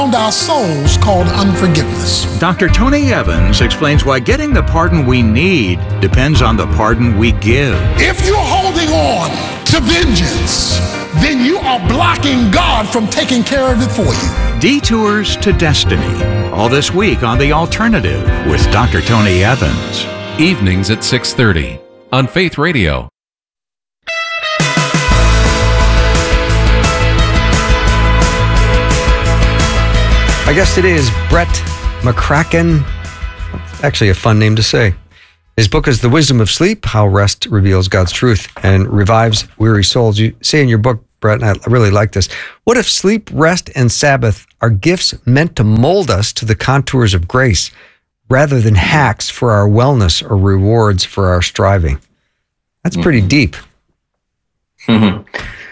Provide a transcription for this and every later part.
our souls called unforgiveness. Dr. Tony Evans explains why getting the pardon we need depends on the pardon we give. If you're holding on to vengeance, then you are blocking God from taking care of it for you. Detours to Destiny. All this week on The Alternative with Dr. Tony Evans. Evenings at 6:30 on Faith Radio. My guest today is Brett McCracken. Actually, a fun name to say. His book is The Wisdom of Sleep, How Rest Reveals God's Truth and Revives Weary Souls. You say in your book, Brett, and I really like this, what if sleep, rest, and Sabbath are gifts meant to mold us to the contours of grace rather than hacks for our wellness or rewards for our striving? That's pretty deep. Yeah,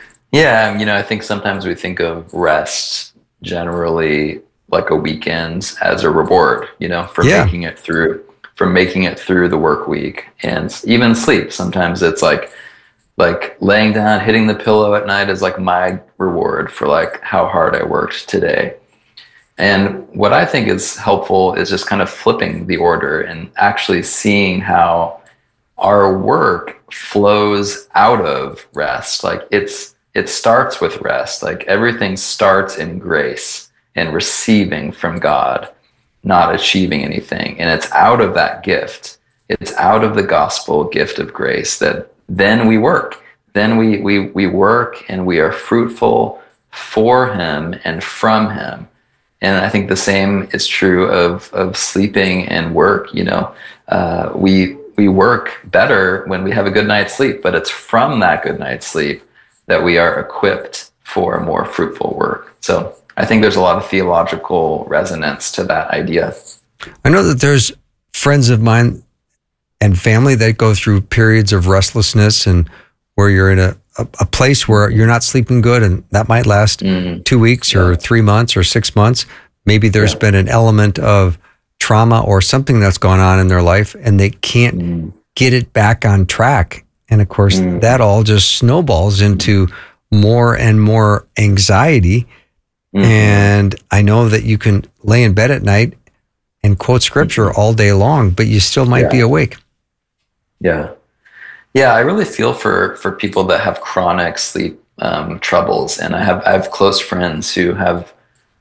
I think sometimes we think of rest generally like a weekend as a reward, for making it through the work week. And even sleep, sometimes it's like laying down, hitting the pillow at night is like my reward for like how hard I worked today. And what I think is helpful is just kind of flipping the order and actually seeing how our work flows out of rest. Like it starts with rest. Like everything starts in grace and receiving from God, not achieving anything. And it's out of that gift. It's out of the gospel gift of grace that then we work. Then we work and we are fruitful for him and from him. And I think the same is true of sleeping and work. We work better when we have a good night's sleep, but it's from that good night's sleep that we are equipped for more fruitful work. So I think there's a lot of theological resonance to that idea. I know that there's friends of mine and family that go through periods of restlessness and where you're in a place where you're not sleeping good, and that might last 2 weeks or 3 months or 6 months. Maybe there's been an element of trauma or something that's gone on in their life and they can't get it back on track. And of course, that all just snowballs into more and more anxiety. And I know that you can lay in bed at night and quote scripture all day long, but you still might be awake. Yeah, I really feel for people that have chronic sleep troubles. And I have close friends who have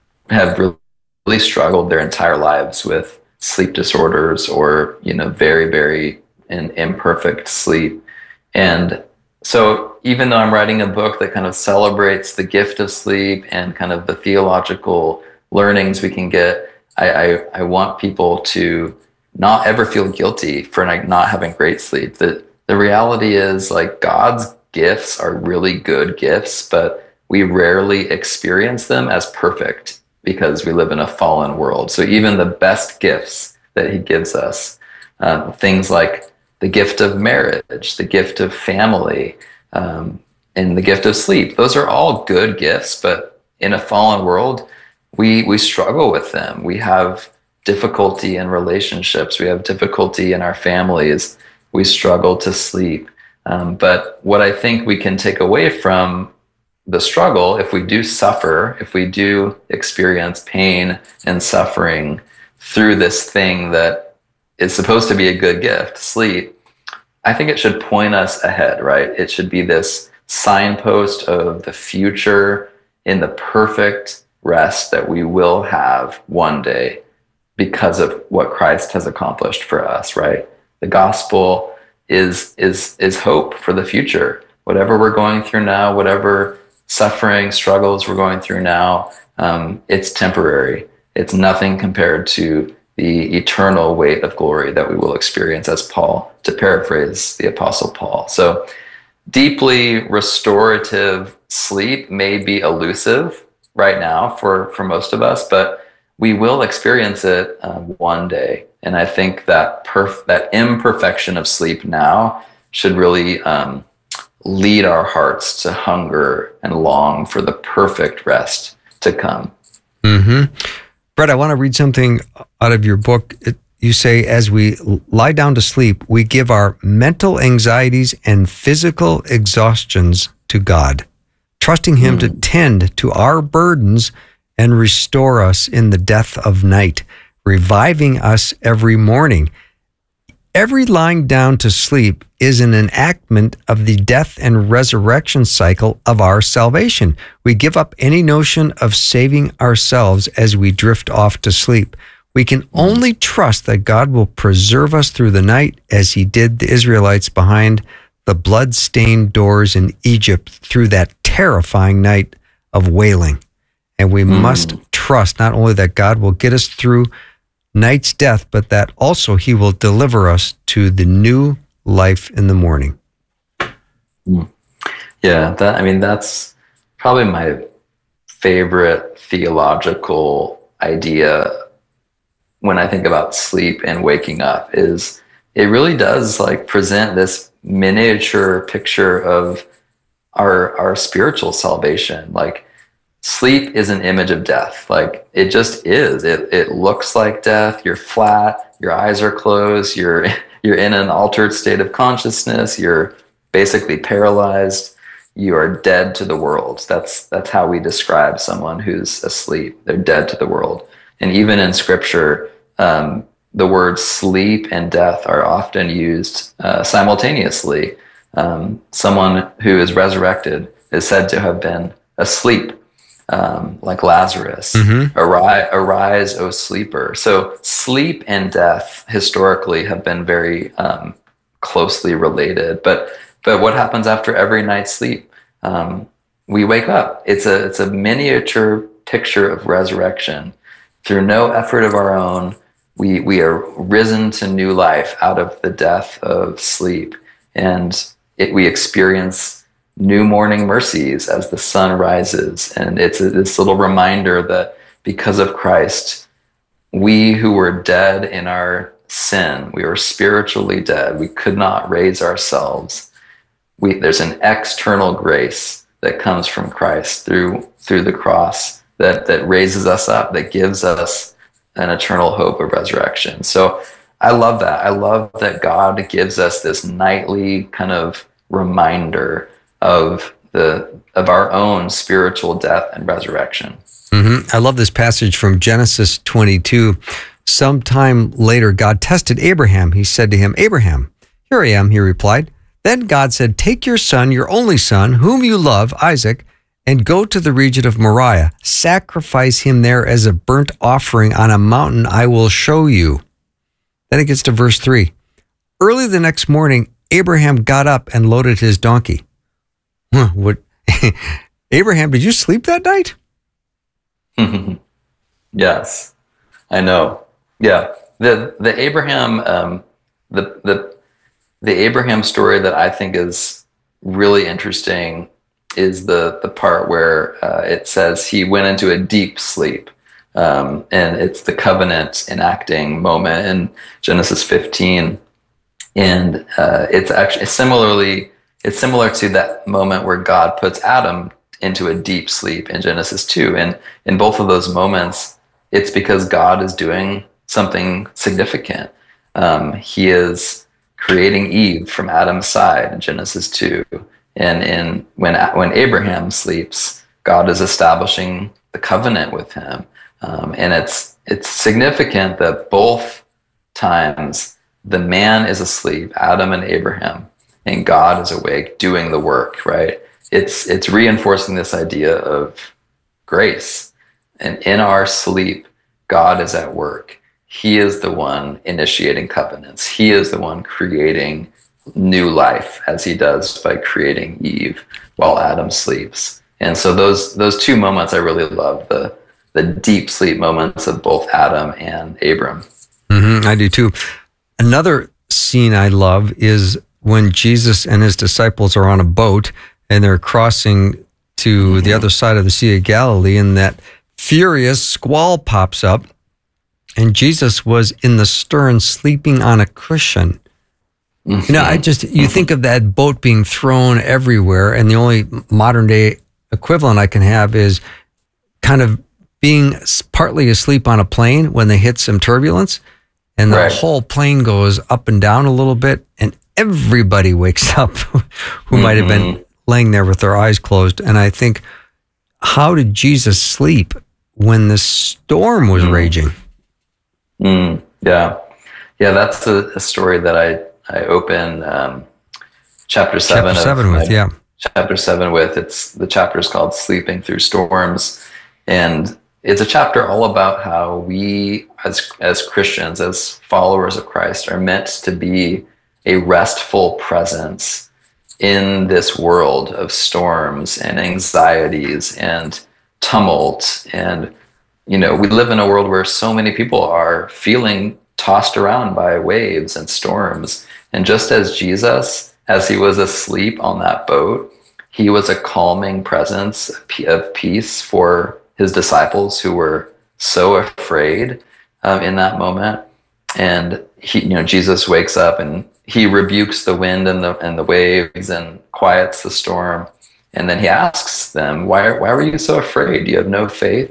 really struggled their entire lives with sleep disorders or, very, very imperfect sleep. And so even though I'm writing a book that kind of celebrates the gift of sleep and kind of the theological learnings we can get, I want people to not ever feel guilty for not having great sleep. The reality is like God's gifts are really good gifts, but we rarely experience them as perfect because we live in a fallen world. So even the best gifts that he gives us, things like the gift of marriage, the gift of family, and the gift of sleep. Those are all good gifts, but in a fallen world, we struggle with them. We have difficulty in relationships. We have difficulty in our families. We struggle to sleep. But what I think we can take away from the struggle, if we do suffer, if we do experience pain and suffering through this thing that is supposed to be a good gift, sleep, I think it should point us ahead, right? It should be this signpost of the future in the perfect rest that we will have one day because of what Christ has accomplished for us, right? The gospel is hope for the future. Whatever we're going through now, whatever suffering, struggles we're going through now, it's temporary. It's nothing compared to the eternal weight of glory that we will experience as Paul, to paraphrase the Apostle Paul. So deeply restorative sleep may be elusive right now for most of us, but we will experience it one day. And I think that that imperfection of sleep now should really lead our hearts to hunger and long for the perfect rest to come. Brett, I want to read something out of your book. You say, as we lie down to sleep, we give our mental anxieties and physical exhaustions to God, trusting him to tend to our burdens and restore us in the death of night, reviving us every morning. Every lying down to sleep is an enactment of the death and resurrection cycle of our salvation. We give up any notion of saving ourselves as we drift off to sleep. We can only trust that God will preserve us through the night as he did the Israelites behind the blood-stained doors in Egypt through that terrifying night of wailing. And we must trust not only that God will get us through night's death, but that also he will deliver us to the new life in the morning. Yeah, that's probably my favorite theological idea when I think about sleep and waking up. Is it really does like present this miniature picture of our spiritual salvation. Like, sleep is an image of death. Like, it just is. It looks like death. You're flat. Your eyes are closed. You're in an altered state of consciousness. You're basically paralyzed. You are dead to the world. That's how we describe someone who's asleep. They're dead to the world. And even in Scripture, the words sleep and death are often used simultaneously. Someone who is resurrected is said to have been asleep, like Lazarus. Arise, O sleeper. So sleep and death historically have been very closely related. But what happens after every night's sleep? We wake up. It's a miniature picture of resurrection. Through no effort of our own, we are risen to new life out of the death of sleep. And we experience new morning mercies as the sun rises. And it's this little reminder that because of Christ, we who were dead in our sin, we were spiritually dead. We could not raise ourselves. There's an external grace that comes from Christ through the cross that raises us up, that gives us an eternal hope of resurrection. So I love that. I love that God gives us this nightly kind of reminder of our own spiritual death and resurrection. I love this passage from Genesis 22. Sometime later, God tested Abraham. He said to him, "Abraham." "Here I am," he replied. Then God said, "Take your son, your only son, whom you love, Isaac, and go to the region of Moriah. Sacrifice him there as a burnt offering on a mountain I will show you." Then it gets to verse 3. Early the next morning, Abraham got up and loaded his donkey. What? Abraham, did you sleep that night? Yes, I know. Yeah, the Abraham the Abraham story that I think is really interesting is the part where it says he went into a deep sleep, and it's the covenant enacting moment in Genesis 15, and it's actually similar to that moment where God puts Adam into a deep sleep in Genesis 2. And in both of those moments, it's because God is doing something significant. He is creating Eve from Adam's side in Genesis 2. And when Abraham sleeps, God is establishing the covenant with him. And it's significant that both times the man is asleep, Adam and Abraham, and God is awake doing the work, right? It's reinforcing this idea of grace. And in our sleep, God is at work. He is the one initiating covenants. He is the one creating new life, as he does by creating Eve while Adam sleeps. And so those two moments I really love, the deep sleep moments of both Adam and Abram. I do too. Another scene I love is when Jesus and his disciples are on a boat and they're crossing to the other side of the Sea of Galilee, and that furious squall pops up, and Jesus was in the stern sleeping on a cushion. You know, you think of that boat being thrown everywhere, and the only modern day equivalent I can have is kind of being partly asleep on a plane when they hit some turbulence, and the whole plane goes up and down a little bit, and everybody wakes up who might have been laying there with their eyes closed. And I think, how did Jesus sleep when the storm was raging. Yeah. That's a story that I open chapter 7 Chapter 7 with. It's the chapter is called Sleeping Through Storms, and it's a chapter all about how we as Christians, as followers of Christ, are meant to be a restful presence in this world of storms and anxieties and tumult. And we live in a world where so many people are feeling tossed around by waves and storms. And just as Jesus, as he was asleep on that boat, he was a calming presence of peace for his disciples who were so afraid in that moment. And Jesus wakes up and he rebukes the wind and the waves and quiets the storm. And then he asks them, why were you so afraid? Do you have no faith?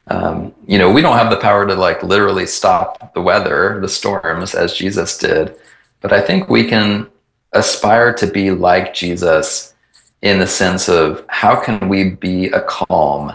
We don't have the power to literally stop the weather, the storms, as Jesus did. But I think we can aspire to be like Jesus in the sense of how can we be a calm,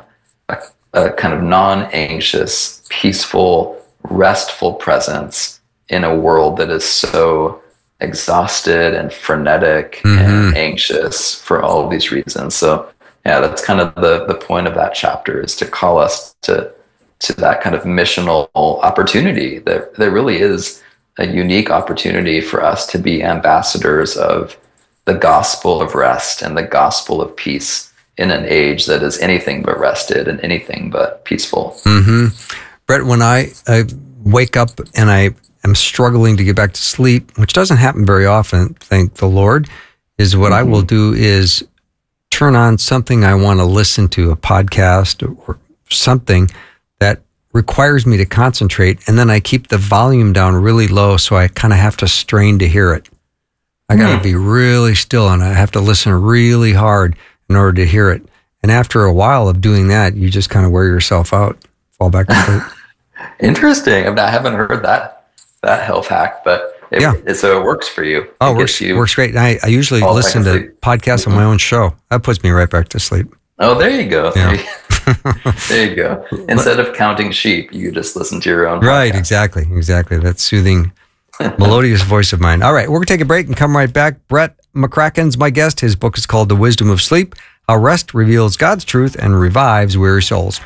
a kind of non-anxious, peaceful, restful presence in a world that is so exhausted and frenetic and anxious for all of these reasons. So yeah, that's kind of the point of that chapter, is to call us to that kind of missional opportunity. There really is a unique opportunity for us to be ambassadors of the gospel of rest and the gospel of peace in an age that is anything but rested and anything but peaceful. Brett, when I wake up and I am struggling to get back to sleep, which doesn't happen very often, thank the Lord, is what I will do is turn on something I want to listen to, a podcast or something that requires me to concentrate, and then I keep the volume down really low so I kind of have to strain to hear it. I got to be really still, and I have to listen really hard in order to hear it. And after a while of doing that, you just kind of wear yourself out, fall back to sleep. Interesting. I haven't heard that health hack, but so it works for you. Oh, it works great. I usually listen to podcasts on my own show. That puts me right back to sleep. Oh, there you go. Yeah. There you go. Instead of counting sheep, you just listen to your own podcast. Right, exactly. That soothing, melodious voice of mine. All right, we're going to take a break and come right back. Brett McCracken's my guest. His book is called The Wisdom of Sleep, How Rest Reveals God's Truth and Revives Weary Souls.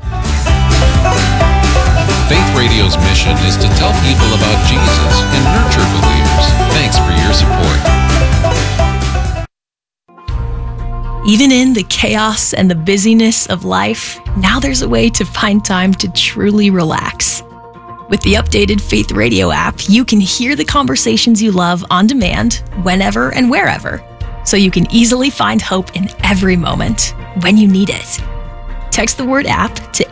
Faith Radio's mission is to tell people about Jesus and nurture believers. Thanks for your support. Even in the chaos and the busyness of life, now there's a way to find time to truly relax. With the updated Faith Radio app, you can hear the conversations you love on demand, whenever and wherever, so you can easily find hope in every moment when you need it. Text the word app to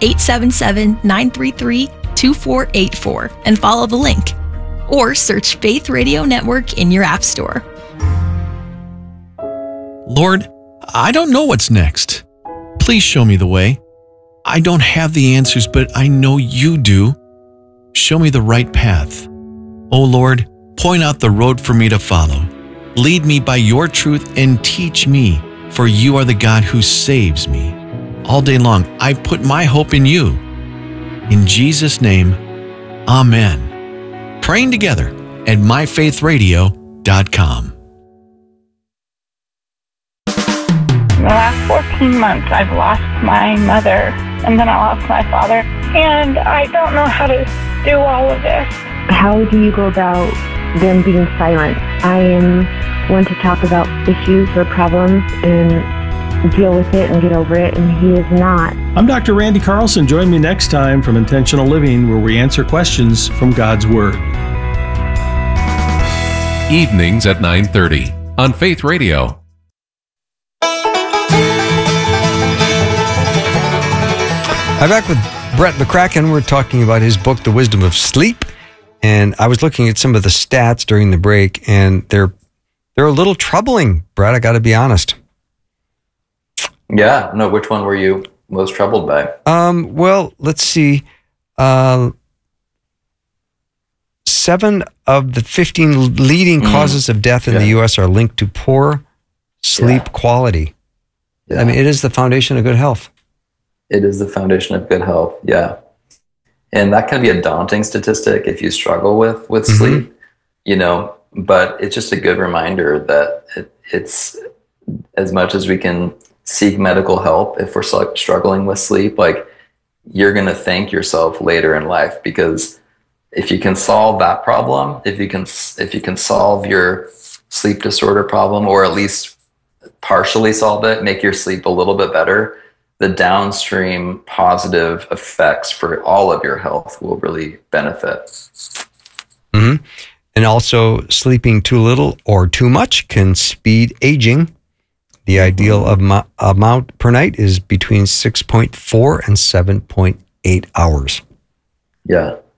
877-933-2484 and follow the link. Or search Faith Radio Network in your app store. Lord, I don't know what's next. Please show me the way. I don't have the answers, but I know you do. Show me the right path. Oh Lord, point out the road for me to follow. Lead me by your truth and teach me, for you are the God who saves me. All day long, I put my hope in you. In Jesus' name, amen. Praying together at myfaithradio.com. In the last 14 months, I've lost my mother, and then I lost my father, and I don't know how to do all of this. How do you go about them being silent? I am one to talk about issues or problems and deal with it and get over it, and he is not. I'm Dr. Randy Carlson. Join me next time from Intentional Living, where we answer questions from God's Word. Evenings at 9:30 on Faith Radio. I'm back with Brett McCracken. We're talking about his book, The Wisdom of Sleep. And I was looking at some of the stats during the break, and they're a little troubling, Brett. I got to be honest. Yeah. No, which one were you most troubled by? Well, let's see. 7 of the 15 leading causes of death in the U.S. are linked to poor sleep quality. Yeah. I mean, it is the foundation of good health. It is the foundation of good health. Yeah. And that can be a daunting statistic if you struggle with sleep, but it's just a good reminder that it's as much as we can seek medical help if we're struggling with sleep, like you're going to thank yourself later in life, because if you can solve that problem, if you can solve your sleep disorder problem, or at least partially solve it, make your sleep a little bit better, the downstream positive effects for all of your health will really benefit. Mm-hmm. And also, sleeping too little or too much can speed aging. The ideal amount per night is between 6.4 and 7.8 hours. Yeah.